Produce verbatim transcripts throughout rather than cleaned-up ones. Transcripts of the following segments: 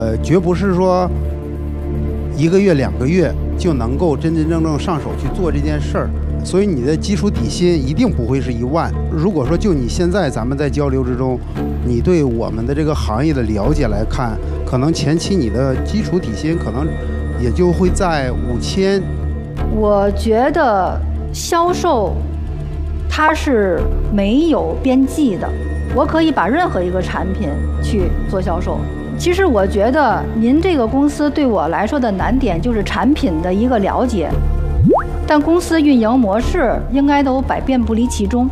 呃，绝不是说一个月、两个月就能够真真正正上手去做这件事儿。所以你的基础底薪一定不会是一万。如果说就你现在咱们在交流之中，你对我们的这个行业的了解来看，可能前期你的基础底薪可能也就会在五千。 我觉得销售它是没有边际的，我可以把任何一个产品去做销售。其实我觉得您这个公司对我来说的难点就是产品的一个了解。但公司运营模式应该都百变不离其中。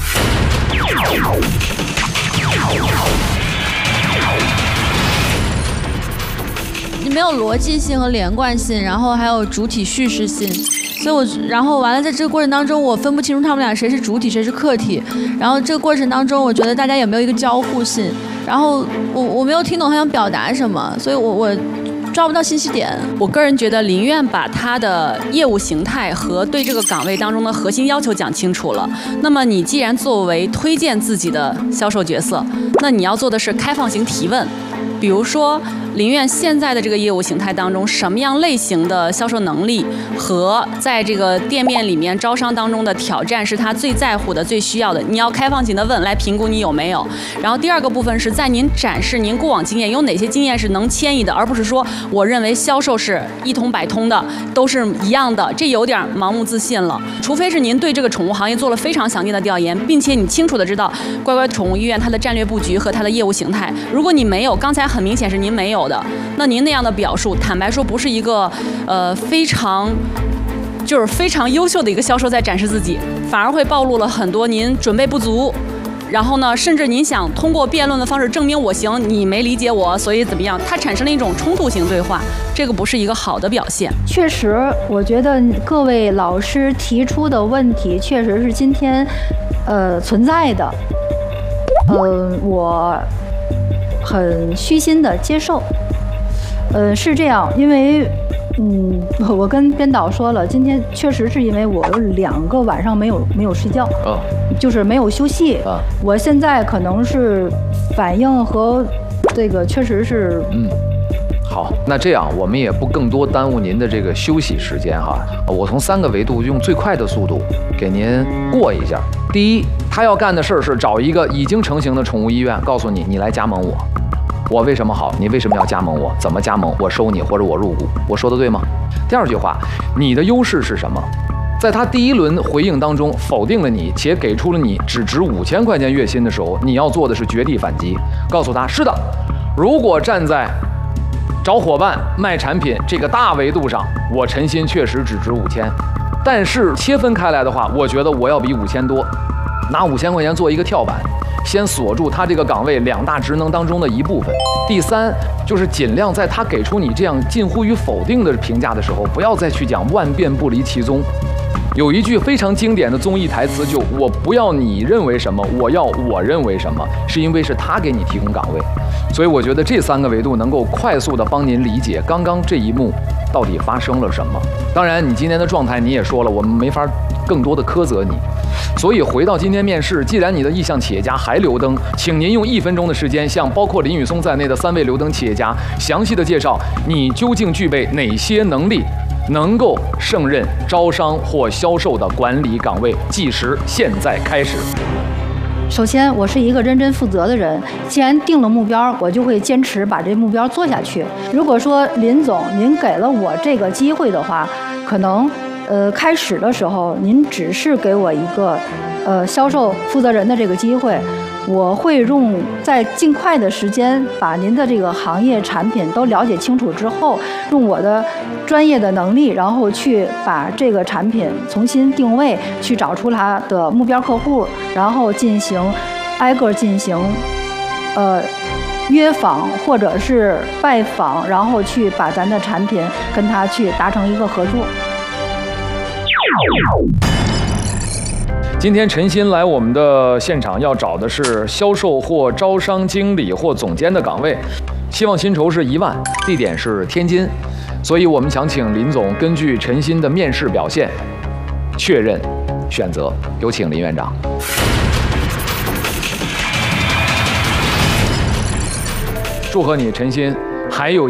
你没有逻辑性和连贯性，然后还有主体叙事性，所以我然后完了，在这个过程当中，我分不清楚他们俩谁是主体谁是客体。然后这个过程当中，我觉得大家有没有一个交互性？然后我我没有听懂他想表达什么，所以我我。抓不到信息点。 我个人觉得林苑把他的业务形态和对这个岗位当中的核心要求讲清楚了。那么你既然作为推荐自己的销售角色，那你要做的是开放型提问。比如说林苑现在的这个业务形态当中，什么样类型的销售能力和在这个店面里面招商当中的挑战是他最在乎的、最需要的，你要开放型的问来评估你有没有。然后第二个部分是在您展示您过往经验，有哪些经验是能迁移的，而不是说我认为销售是一通百通的，都是一样的，这有点盲目自信了。除非是您对这个宠物行业做了非常详尽的调研，并且你清楚的知道乖乖宠物医院它的战略布局和它的业务形态。如果你没有，刚才很明显是您没有的，那您那样的表述，坦白说不是一个呃非常就是非常优秀的一个销售在展示自己，反而会暴露了很多您准备不足。然后呢，甚至您想通过辩论的方式证明我行，你没理解我，所以怎么样？它产生了一种冲突型对话，这个不是一个好的表现。 确实，我觉得各位老师提出的问题确实是今天呃存在的，呃，我很虚心的接受。呃，是这样，因为嗯，我跟编导说了，今天确实是因为我有两个晚上没有没有睡觉，哦，就是没有休息。啊，我现在可能是反应和这个确实是嗯。好，那这样我们也不更多耽误您的这个休息时间哈。我从三个维度用最快的速度给您过一下。第一，他要干的事儿是找一个已经成型的宠物医院，告诉你你来加盟我。我为什么好？你为什么要加盟我？怎么加盟？我收你或者我入股？我说的对吗？第二句话，你的优势是什么？在他第一轮回应当中否定了你，且给出了你只值五千块钱月薪的时候，你要做的是绝地反击，告诉他是的，如果站在找伙伴卖产品这个大维度上，我陈鑫确实只值五千，但是切分开来的话，我觉得我要比五千多，拿五千块钱做一个跳板。先锁住他这个岗位两大职能当中的一部分。第三，就是尽量在他给出你这样近乎于否定的评价的时候，不要再去讲万变不离其宗。有一句非常经典的综艺台词，就我不要你认为什么，我要我认为什么，是因为是他给你提供岗位。所以我觉得这三个维度能够快速的帮您理解刚刚这一幕到底发生了什么。当然你今天的状态你也说了，我们没法更多的苛责你。所以回到今天面试，既然你的意向企业家还留灯，请您用一分钟的时间，向包括林宇松在内的三位留灯企业家详细的介绍你究竟具备哪些能力，能够胜任招商或销售的管理岗位。计时现在开始。 首先，我是一个认真负责的人，既然定了目标，我就会坚持把这目标做下去。如果说林总您给了我这个机会的话，可能呃，开始的时候，您只是给我一个，呃，销售负责人的这个机会，我会用在尽快的时间把您的这个行业产品都了解清楚之后，用我的专业的能力，然后去把这个产品重新定位，去找出它的目标客户，然后进行挨个进行，呃。约访或者是拜访，然后去把咱的产品跟他去达成一个合作。 今天陈鑫来我们的现场，要找的是销售或招商经理或总监的岗位，希望薪酬是一万，地点是天津，所以我们想请林总根据陈鑫的面试表现确认选择，有请林院长。祝贺你，陈鑫， 还有